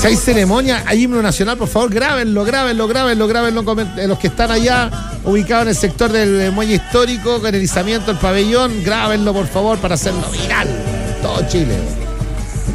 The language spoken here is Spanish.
Si hay ceremonia, hay himno nacional, por favor, grábenlo, los que están allá ubicados en el sector del muelle histórico, con el izamiento del pabellón, grábenlo, por favor, para hacerlo viral. Todo Chile.